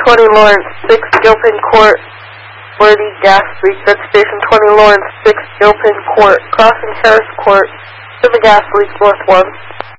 20 Lawrence, 6 Gilpin Court, Wordy gas leak. That's Station 20 Lawrence, 6 Gilpin Court, crossing Terrace Court, to the gas leak, north 1.